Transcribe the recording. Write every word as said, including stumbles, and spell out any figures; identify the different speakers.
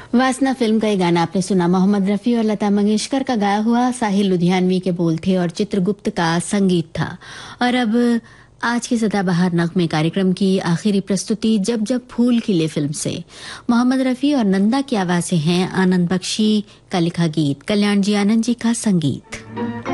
Speaker 1: वासना फिल्म का ये गाना आपने सुना। मोहम्मद रफी और लता मंगेशकर का गाया हुआ, साहिल लुधियानवी के बोल थे और चित्रगुप्त का संगीत था। और अब आज के सदाबहार नगमे कार्यक्रम की आखिरी प्रस्तुति जब जब फूल खिले फिल्म से मोहम्मद रफी और नंदा की आवाजें हैं। आनंद बख्शी का लिखा गीत, कल्याण जी आनंद जी का संगीत।